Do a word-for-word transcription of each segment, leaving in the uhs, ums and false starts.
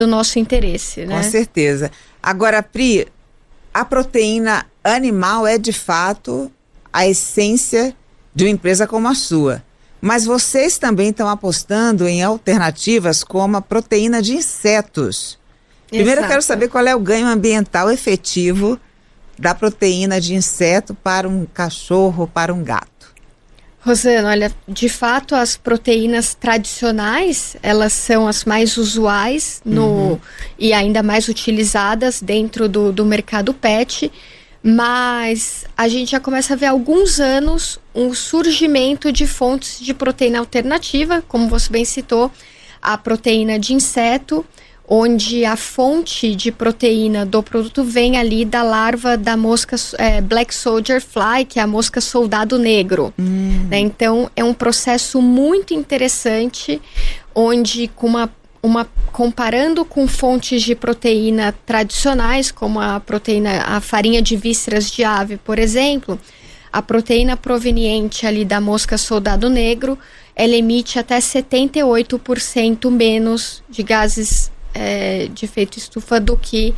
do nosso interesse, né? Com certeza. Agora, Pri, a proteína animal é de fato a essência de uma empresa como a sua. Mas vocês também estão apostando em alternativas como a proteína de insetos. Primeiro Exato. Eu quero saber qual é o ganho ambiental efetivo da proteína de inseto para um cachorro, para um gato. Rosana, olha, de fato as proteínas tradicionais, elas são as mais usuais no, uhum. e ainda mais utilizadas dentro do, do mercado pet, mas a gente já começa a ver há alguns anos um surgimento de fontes de proteína alternativa, como você bem citou, a proteína de inseto, onde a fonte de proteína do produto vem ali da larva da mosca é, Black Soldier Fly, que é a mosca soldado negro. Hum. Né? Então, é um processo muito interessante, onde com uma, uma, comparando com fontes de proteína tradicionais, como a proteína, a farinha de vísceras de ave, por exemplo, a proteína proveniente ali da mosca soldado negro, ela emite até setenta e oito por cento menos de gases É, de efeito estufa do que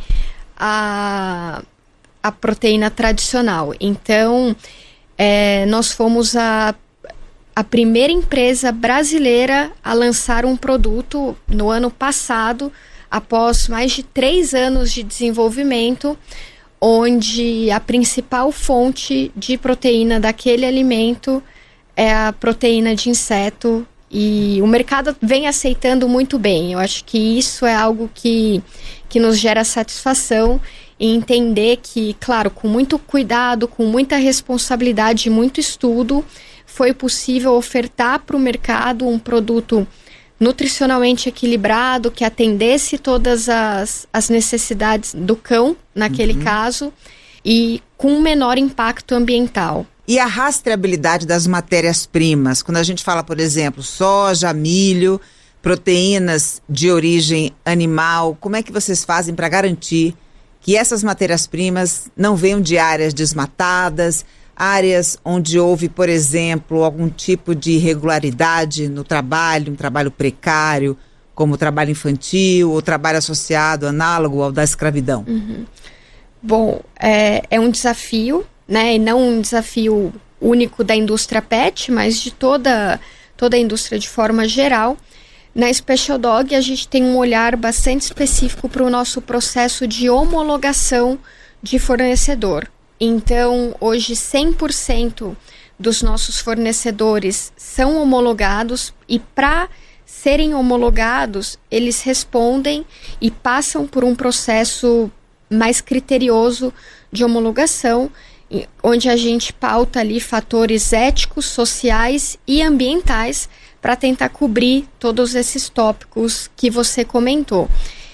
a, a proteína tradicional. Então, é, nós fomos a, a primeira empresa brasileira a lançar um produto no ano passado, após mais de três anos de desenvolvimento, onde a principal fonte de proteína daquele alimento é a proteína de inseto. E o mercado vem aceitando muito bem. Eu acho que isso é algo que, que nos gera satisfação e entender que, claro, com muito cuidado, com muita responsabilidade e muito estudo, foi possível ofertar para o mercado um produto nutricionalmente equilibrado, que atendesse todas as, as necessidades do cão, naquele uhum. caso, e com menor impacto ambiental. E a rastreabilidade das matérias-primas, quando a gente fala, por exemplo, soja, milho, proteínas de origem animal, como é que vocês fazem para garantir que essas matérias-primas não venham de áreas desmatadas, áreas onde houve, por exemplo, algum tipo de irregularidade no trabalho, um trabalho precário, como o trabalho infantil ou trabalho associado, análogo ao da escravidão? Uhum. Bom, é, é um desafio, né, e não um desafio único da indústria pet, mas de toda, toda a indústria de forma geral. Na Special Dog, a gente tem um olhar bastante específico para o nosso processo de homologação de fornecedor. Então, hoje, cem por cento dos nossos fornecedores são homologados e, para serem homologados, eles respondem e passam por um processo mais criterioso de homologação, onde a gente pauta ali fatores éticos, sociais e ambientais para tentar cobrir todos esses tópicos que você comentou.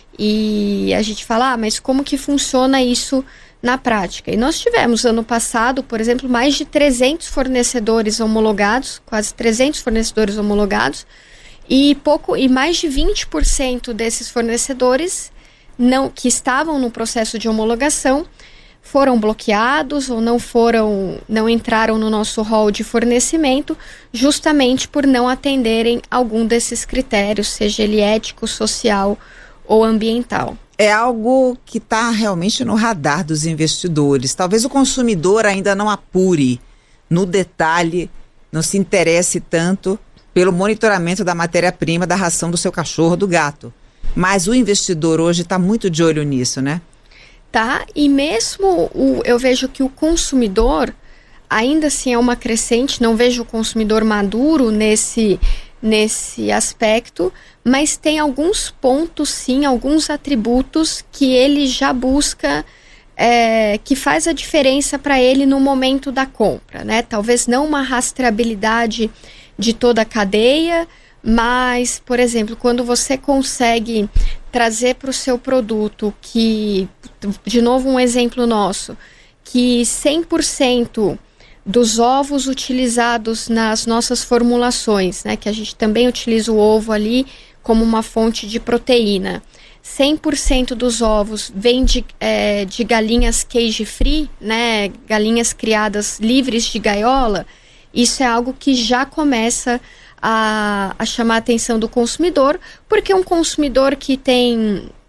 E a gente fala, ah, mas como que funciona isso na prática? E nós tivemos ano passado, por exemplo, mais de trezentos fornecedores homologados, quase trezentos fornecedores homologados, e, pouco, e mais de vinte por cento desses fornecedores não, que estavam no processo de homologação foram bloqueados ou não foram, não entraram no nosso hall de fornecimento, justamente por não atenderem algum desses critérios, seja ele ético, social ou ambiental. É algo que está realmente no radar dos investidores. Talvez o consumidor ainda não apure no detalhe, não se interesse tanto pelo monitoramento da matéria-prima da ração do seu cachorro ou do gato. Mas o investidor hoje está muito de olho nisso, né? Tá, e mesmo o, eu vejo que o consumidor ainda assim é uma crescente, não vejo o consumidor maduro nesse, nesse aspecto, mas tem alguns pontos sim, alguns atributos que ele já busca, é, que faz a diferença para ele no momento da compra, né? Talvez não uma rastreabilidade de toda a cadeia, mas, por exemplo, quando você consegue trazer para o seu produto que, de novo um exemplo nosso, que cem por cento dos ovos utilizados nas nossas formulações, né, que a gente também utiliza o ovo ali como uma fonte de proteína, cem por cento dos ovos vem de, é, de galinhas cage free, né, galinhas criadas livres de gaiola, isso é algo que já começa a, a chamar a atenção do consumidor, porque um consumidor que tem